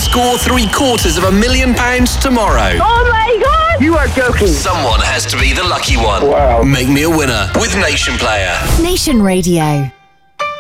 Score £750,000 tomorrow. Oh my God! You are joking. Someone has to be the lucky one. Wow. Make me a winner with Nation Player. Nation Radio.